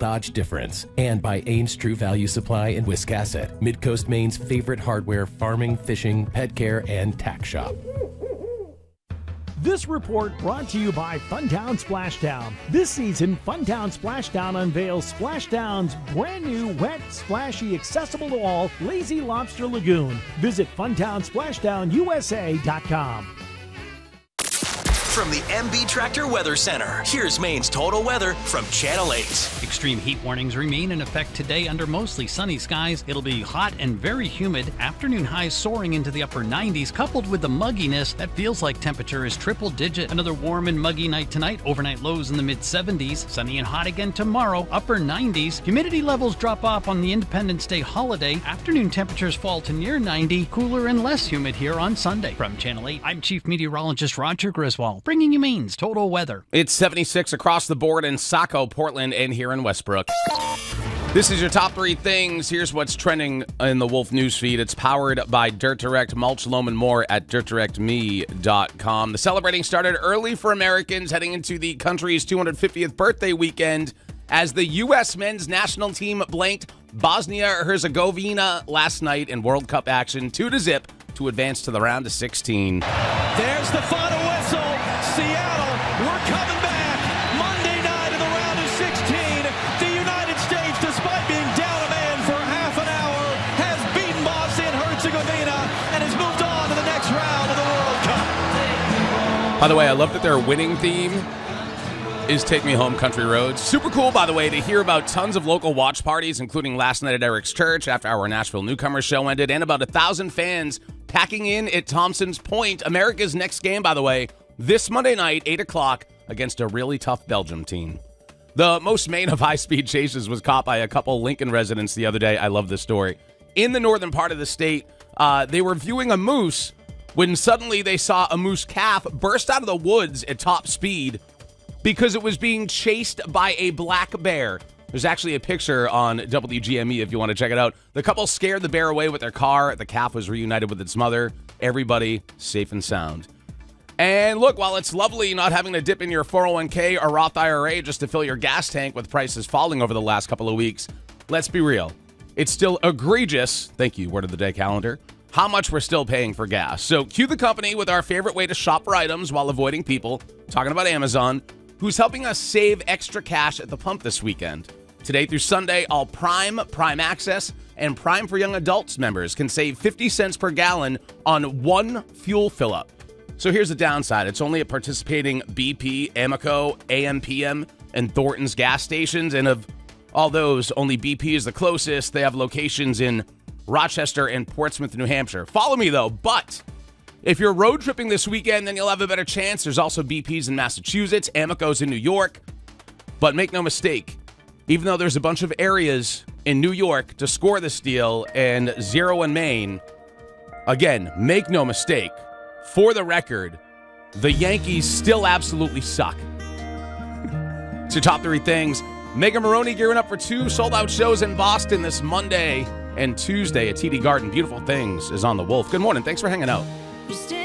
Dodge difference. And by Ames True Value Supply in Wiscasset, Midcoast Maine's favorite hardware, farming, fishing, pet care, and tack shop. This report brought to you by Funtown Splashdown. This season, Funtown Splashdown unveils Splashdown's brand new, wet, splashy, accessible to all Lazy Lobster Lagoon. Visit FuntownSplashdownUSA.com. From the MB Tractor Weather Center, here's Maine's total weather from Channel 8. Extreme heat warnings remain in effect today under mostly sunny skies. It'll be hot and very humid. Afternoon highs soaring into the upper 90s, coupled with the mugginess that feels like temperature is triple digit. Another warm and muggy night tonight. Overnight lows in the mid 70s. Sunny and hot again tomorrow, upper 90s. Humidity levels drop off on the Independence Day holiday. Afternoon temperatures fall to near 90. Cooler and less humid here on Sunday. From Channel 8, I'm Chief Meteorologist Roger Griswold, bringing you Maine's total weather. It's 76 across the board in Saco, Portland, and here in Westbrook. This is your top three things. Here's what's trending in the Wolf newsfeed. It's powered by Dirt Direct, mulch, loam, and more at dirtdirectme.com. The celebrating started early for Americans heading into the country's 250th birthday weekend as the U.S. men's national team blanked Bosnia-Herzegovina last night in World Cup action 2-0 to advance to the round of 16. There's the final whistle. Seattle, we're coming back. Monday night in the round of 16. The United States, despite being down a man for half an hour, has beaten Bosnia-Herzegovina and has moved on to the next round of the World Cup. By the way, I love that their winning theme is Take Me Home Country Roads. Super cool, by the way, to hear about tons of local watch parties, including last night at Eric's Church after our Nashville Newcomers show ended, and about 1,000 fans packing in at Thompson's Point. America's next game, by the way, this Monday night, 8 o'clock, against a really tough Belgium team. The most Maine of high-speed chases was caught by a couple Lincoln residents the other day. I love this story. In the northern part of the state, they were viewing a moose when suddenly they saw a moose calf burst out of the woods at top speed because it was being chased by a black bear. There's actually a picture on WGME if you want to check it out. The couple scared the bear away with their car. The calf was reunited with its mother. Everybody safe and sound. And look, while it's lovely not having to dip in your 401k or Roth IRA just to fill your gas tank with prices falling over the last couple of weeks, let's be real. It's still egregious, thank you, word of the day calendar, how much we're still paying for gas. So cue the company with our favorite way to shop for items while avoiding people, talking about Amazon, who's helping us save extra cash at the pump this weekend. Today through Sunday, all Prime, Prime Access, and Prime for Young Adults members can save 50 cents per gallon on one fuel fill-up. So here's the downside. It's only at participating BP, Amoco, AMPM, and Thornton's gas stations. And of all those, only BP is the closest. They have locations in Rochester and Portsmouth, New Hampshire. Follow me, though. But if you're road tripping this weekend, then you'll have a better chance. There's also BP's in Massachusetts, Amoco's in New York. But make no mistake, even though there's a bunch of areas in New York to score this deal and zero in Maine, again, make no mistake, for the record, the Yankees still absolutely suck. It's your top three things. Megan Maroney gearing up for 2 sold-out shows in Boston this Monday and Tuesday at TD Garden. Beautiful Things is on the Wolf. Good morning. Thanks for hanging out.